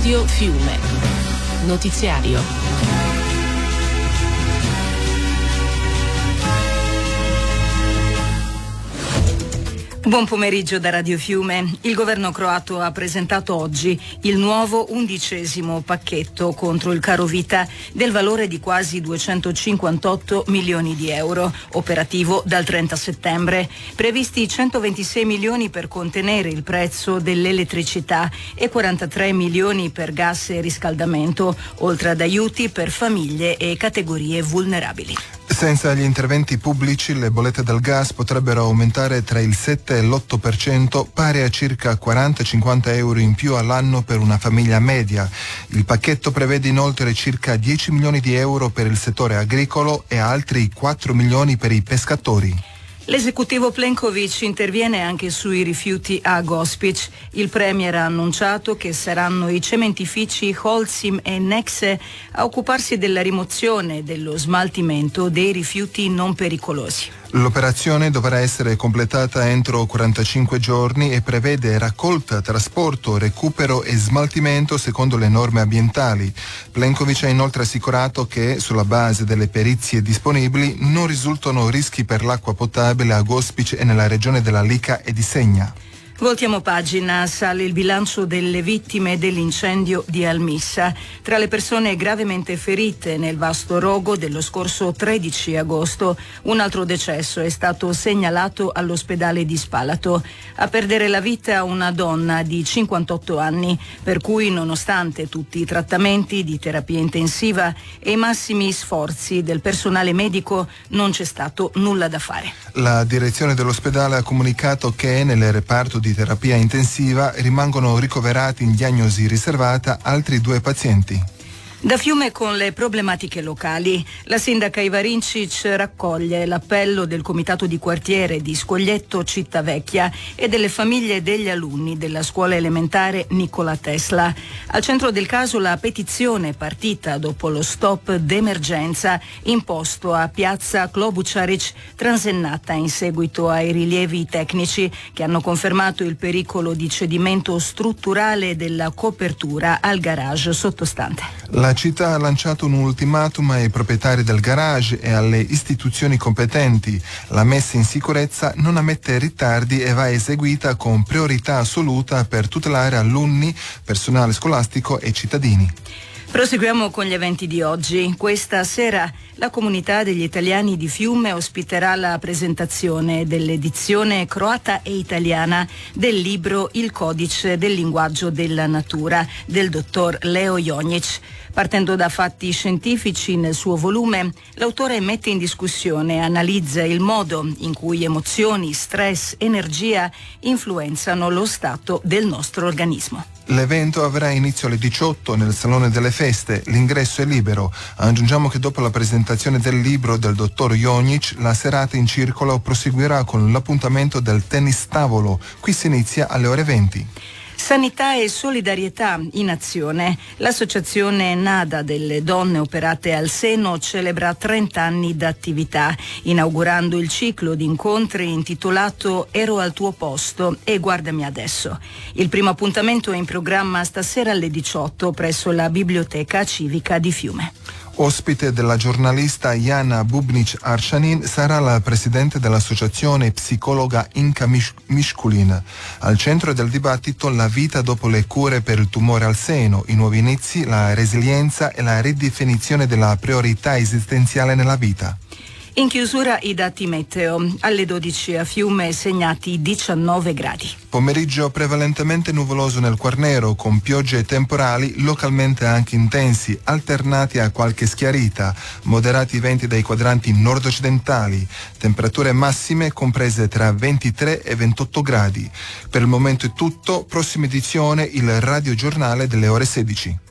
Radio Fiume. Notiziario. Buon pomeriggio da Radio Fiume. Il governo croato ha presentato oggi il nuovo 11° pacchetto contro il caro vita del valore di quasi 258 milioni di euro, operativo dal 30 settembre. Previsti 126 milioni per contenere il prezzo dell'elettricità e 43 milioni per gas e riscaldamento, oltre ad aiuti per famiglie e categorie vulnerabili. Senza gli interventi pubblici le bollette del gas potrebbero aumentare tra il 7 e l'8%, pari a circa 40-50 euro in più all'anno per una famiglia media. Il pacchetto prevede inoltre circa 10 milioni di euro per il settore agricolo e altri 4 milioni per i pescatori. L'esecutivo Plenković interviene anche sui rifiuti a Gospić. Il premier ha annunciato che saranno i cementifici Holcim e Nexe a occuparsi della rimozione e dello smaltimento dei rifiuti non pericolosi. L'operazione dovrà essere completata entro 45 giorni e prevede raccolta, trasporto, recupero e smaltimento secondo le norme ambientali. Plenković ha inoltre assicurato che, sulla base delle perizie disponibili, non risultano rischi per l'acqua potabile a Gospić e nella regione della Lika e di Segna. Voltiamo pagina, sale il bilancio delle vittime dell'incendio di Almissa. Tra le persone gravemente ferite nel vasto rogo dello scorso 13 agosto, un altro decesso è stato segnalato all'ospedale di Spalato. A perdere la vita una donna di 58 anni, per cui nonostante tutti i trattamenti di terapia intensiva e i massimi sforzi del personale medico non c'è stato nulla da fare. La direzione dell'ospedale ha comunicato che nel reparto di terapia intensiva rimangono ricoverati in diagnosi riservata altri 2 pazienti. Da Fiume con le problematiche locali. La sindaca Ivarincic raccoglie l'appello del comitato di quartiere di Scoglietto Cittavecchia e delle famiglie degli alunni della scuola elementare Nikola Tesla. Al centro del caso la petizione partita dopo lo stop d'emergenza imposto a piazza Klobučarić, transennata in seguito ai rilievi tecnici che hanno confermato il pericolo di cedimento strutturale della copertura al garage sottostante. La città ha lanciato un ultimatum ai proprietari del garage e alle istituzioni competenti. La messa in sicurezza non ammette ritardi e va eseguita con priorità assoluta per tutelare alunni, personale scolastico e cittadini. Proseguiamo con gli eventi di oggi. Questa sera la comunità degli italiani di Fiume ospiterà la presentazione dell'edizione croata e italiana del libro Il codice del linguaggio della natura del dottor Leo Jonjić. Partendo da fatti scientifici nel suo volume, l'autore mette in discussione e analizza il modo in cui emozioni, stress, energia influenzano lo stato del nostro organismo. L'evento avrà inizio alle 18 nel Salone delle Feste, l'ingresso è libero. Aggiungiamo che dopo la presentazione del libro del dottor Jonjić, la serata in circolo proseguirà con l'appuntamento del tennis tavolo. Qui si inizia alle ore 20. Sanità e solidarietà in azione. L'associazione NADA delle donne operate al seno celebra 30 anni d'attività, inaugurando il ciclo di incontri intitolato Ero al tuo posto e guardami adesso. Il primo appuntamento è in programma stasera alle 18 presso la Biblioteca Civica di Fiume. Ospite della giornalista Jana Bubnic-Aršanin sarà la presidente dell'associazione psicologa Inka Mishkulin. Al centro del dibattito la vita dopo le cure per il tumore al seno, i nuovi inizi, la resilienza e la ridefinizione della priorità esistenziale nella vita. In chiusura i dati meteo. Alle 12 a Fiume segnati 19 gradi. Pomeriggio prevalentemente nuvoloso nel Quarnero, con piogge temporali localmente anche intensi, alternati a qualche schiarita, moderati venti dai quadranti nord-occidentali, temperature massime comprese tra 23 e 28 gradi. Per il momento è tutto, prossima edizione il radiogiornale delle ore 16.